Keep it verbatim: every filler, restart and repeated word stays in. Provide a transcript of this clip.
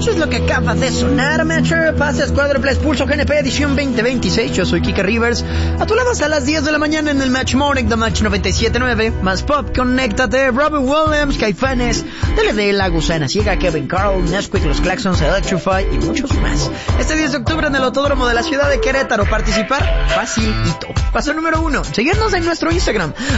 Eso es lo que acaba de sonar, Matcher. Pases cuádruples Pulso G N P edición veinte veintiséis. Yo soy Kike Rivers. A tu lado hasta las diez de la mañana en el Match Morning de Match noventa y siete punto nueve. Más pop, conéctate. Robin Williams, Caifanes, D L D, La Gusana Ciega, Kevin Carl, Nesquik, Los Claxons, Electrify y muchos más. Este diez de octubre en el Autódromo de la ciudad de Querétaro. Participar facilito. Paso número uno. Seguirnos en nuestro Instagram.